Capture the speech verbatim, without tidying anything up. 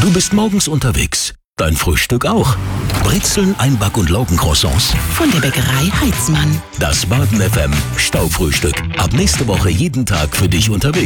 Du bist morgens unterwegs. Dein Frühstück auch. Brezeln, Einback- und Laugencroissants. Von der Bäckerei Heitzmann. Das Baden F M Staufrühstück. Ab nächste Woche jeden Tag für dich unterwegs.